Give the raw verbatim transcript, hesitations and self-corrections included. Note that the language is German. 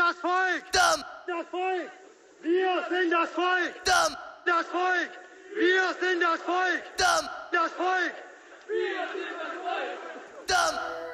das Volk! Damm! Das Volk! Wir sind das Volk! Damm! Das Volk! Wir sind das Volk! Damm! Das Volk! Damm!